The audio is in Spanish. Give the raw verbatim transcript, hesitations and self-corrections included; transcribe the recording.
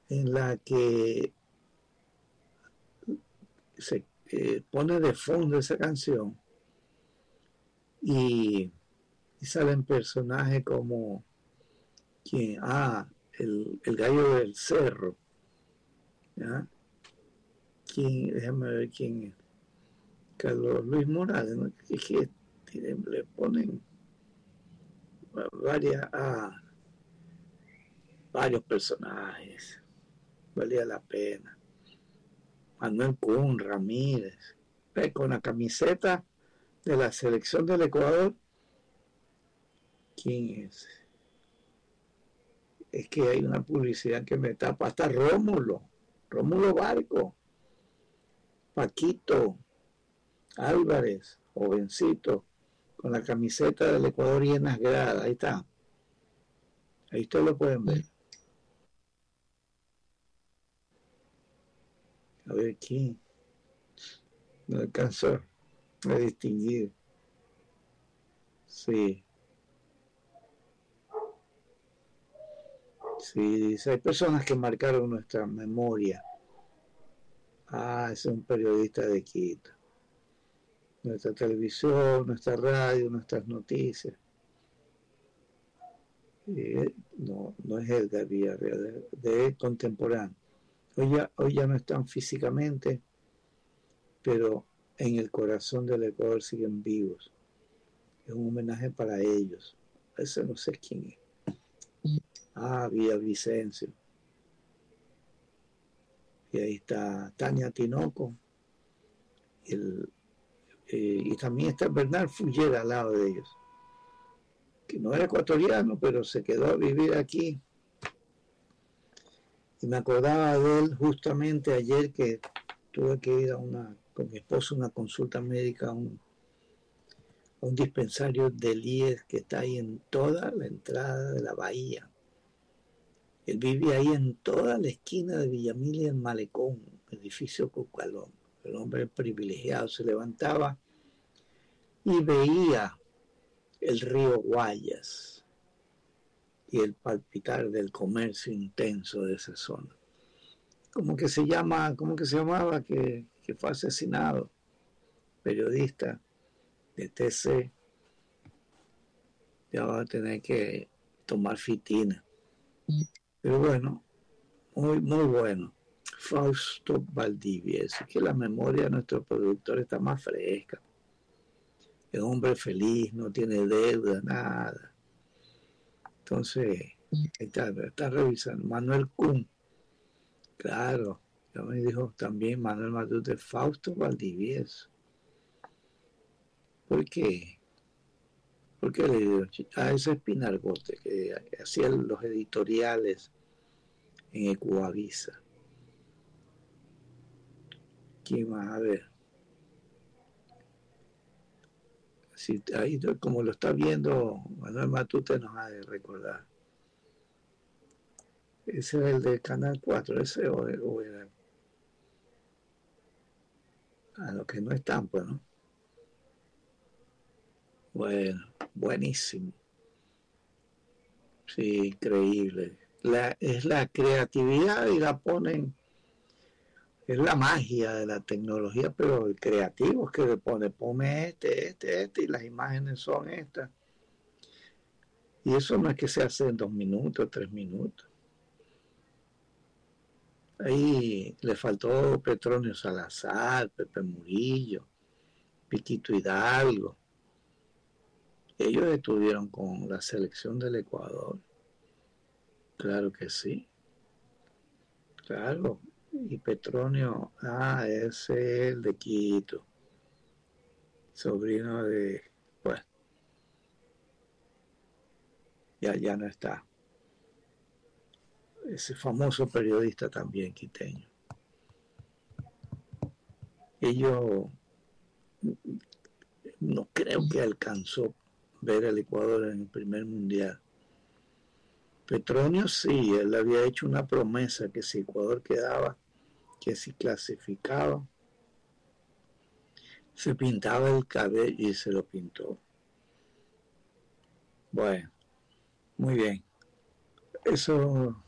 en la que se eh, pone de fondo esa canción y, y salen personajes como quien, ah, el, el gallo del cerro, ¿ya? ¿Quién? Déjame ver quién es. Carlos Luis Morales, ¿no? Es que le ponen varias, ah, varios personajes, valía la pena. Manuel Kun Ramírez, con la camiseta de la selección del Ecuador. ¿Quién es? Es que hay una publicidad que me tapa, hasta Rómulo, Rómulo Barco, Paquito Álvarez, jovencito, con la camiseta del Ecuador y en las gradas, ahí está. Ahí ustedes lo pueden ver. A ver quién. No alcanzó a distinguir. Sí. Sí, dice, hay personas que marcaron nuestra memoria. Ah, ese es un periodista de Quito. Nuestra televisión, nuestra radio, nuestras noticias. Eh, no, no es Edgar Villarreal, de, de contemporáneo. Hoy ya, hoy ya no están físicamente, pero en el corazón del Ecuador siguen vivos. Es un homenaje para ellos. Ese no sé quién es. Ah, Villavicencio. Y ahí está Tania Tinoco. El, eh, y también está Bernard Fuller al lado de ellos, que no era ecuatoriano, pero se quedó a vivir aquí. Y me acordaba de él justamente ayer que tuve que ir a una, con mi esposo a una consulta médica a un, a un dispensario del I E S que está ahí en toda la entrada de la bahía. Él vive ahí en toda la esquina de Villamil y el Malecón, edificio Cucalón. El hombre privilegiado se levantaba y veía el río Guayas y el palpitar del comercio intenso de esa zona. ¿Cómo que se llama? ¿Cómo que se llamaba? Que, que fue asesinado, periodista de T C. Ya va a tener que tomar fitina. Pero bueno, muy, muy bueno. Fausto Valdivia, es que la memoria de nuestro productor está más fresca. Es un hombre feliz, no tiene deuda, nada. Entonces, está, está revisando. Manuel Kun, claro, ya me dijo también Manuel Matute, Fausto Valdivieso. ¿Por qué? ¿Por qué le digo? A ese Espinargote, que hacía los editoriales en Ecuavisa. ¿Quién más? A ver. Si, ahí, como lo está viendo Manuel Matute, nos ha de recordar. Ese era el de Canal cuatro, ese o, o era. A los que no están, pues, ¿no? Bueno, buenísimo. Sí, increíble. La, es la creatividad y la ponen, es la magia de la tecnología, pero el creativo es que le pone, ponme este, este, este, y las imágenes son estas. Y eso no es que se hace en dos minutos, tres minutos. Ahí le faltó Petronio Salazar, Pepe Murillo, Piquito Hidalgo. Ellos estuvieron con la selección del Ecuador. Claro que sí. Claro. Y Petronio, ah, ese es el de Quito. Sobrino de, pues, ya, ya no está. Ese famoso periodista también quiteño. Ellos, no creo que alcanzó ver el Ecuador en el primer mundial. Petronio sí, él había hecho una promesa que si Ecuador quedaba, que si clasificaba, se pintaba el cabello y se lo pintó. Bueno, muy bien. Eso